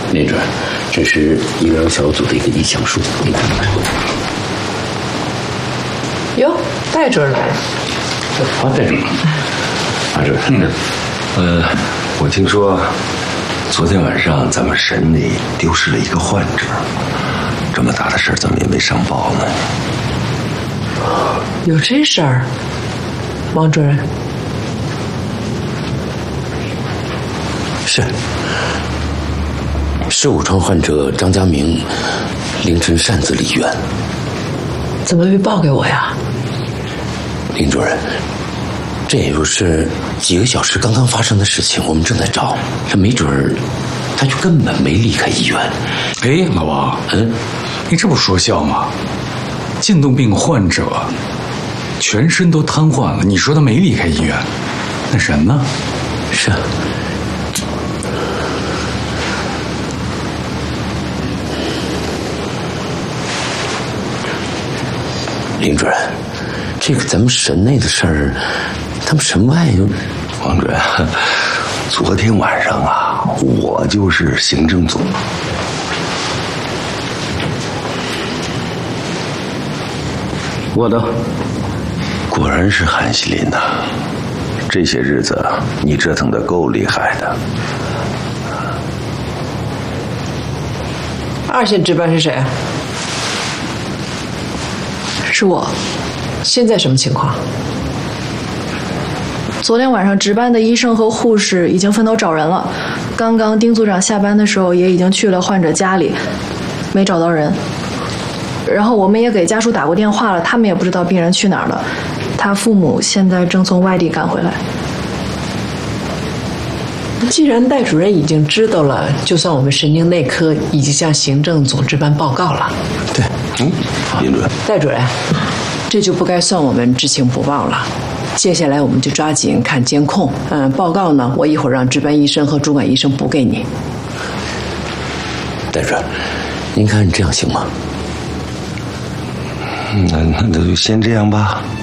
林主任，这是医疗小组的一个意向书，您看看。 哟，戴主任来了。 戴主任。马主任， 我听说昨天晚上咱们省里丢失了一个患者，这么大的事儿怎么也没上报呢？ 有这事儿，王主任？ 是武昌患者张家明凌晨擅自离院。 怎么没报给我呀？ 林主任，这也就是几个小时刚刚发生的事情，我们正在找，这没准儿他就根本没离开医院。 哎，老王，你这不说笑吗？渐冻病患者全身都瘫痪了，你说他没离开医院，那人呢？ 是啊。林主任，这个咱们省内的事儿，他们省外有。 王主任，昨天晚上啊，我就是行政组。 我的。 果然是韩锡林呐，这些日子你折腾得够厉害的。 2线值班是谁？ 是我。 现在什么情况？ 昨天晚上值班的医生和护士已经分头找人了。刚刚丁组长下班的时候也已经去了患者家里，没找到人。然后我们也给家属打过电话了，他们也不知道病人去哪儿了。他父母现在正从外地赶回来。 既然戴主任已经知道了，就算我们神经内科已经向行政总值班报告了。 对， 林主任。 戴主任，这就不该算我们知情不报了。接下来我们就抓紧看监控。报告呢，我一会儿让值班医生和主管医生补给你。 戴主任，您看这样行吗？ 那就先这样吧。